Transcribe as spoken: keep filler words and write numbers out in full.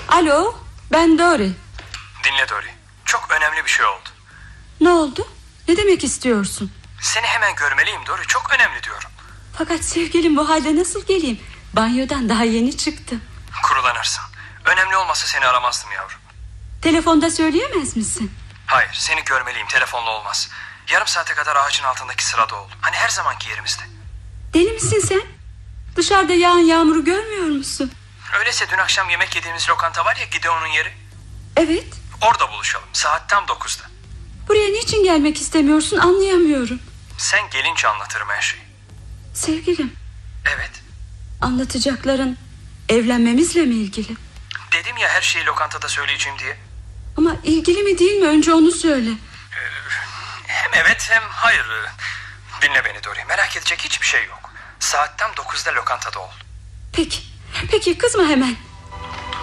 Alo, ben Dory. Dinle Dory, çok önemli bir şey oldu. Ne oldu? Ne demek istiyorsun? Seni hemen görmeliyim Dory, çok önemli diyorum. Fakat sevgilim, bu halde nasıl geleyim? Banyodan daha yeni çıktım. Kurulanırsın. Önemli olmasa seni aramazdım yavrum. Telefonda söyleyemez misin? Hayır, seni görmeliyim, telefonla olmaz. Yarım saate kadar ağacın altındaki sırada ol. Hani her zamanki yerimizde. Deli misin sen? Dışarıda yağan yağmuru görmüyor musun? Öyleyse dün akşam yemek yediğimiz lokanta var ya, Gideon'un yeri. Evet. Orada buluşalım, saat tam dokuzda. Buraya niçin gelmek istemiyorsun, anlayamıyorum. Sen gelince anlatırım her şeyi. Sevgilim. Evet. Anlatacakların evlenmemizle mi ilgili? Dedim ya, her şeyi lokantada söyleyeceğim diye. Ama ilgili mi değil mi, önce onu söyle. Ee, hem evet hem hayır. Dinle beni Dory, merak edecek hiçbir şey yok. Saat tam dokuzda lokantada ol. Peki, peki, kızma hemen.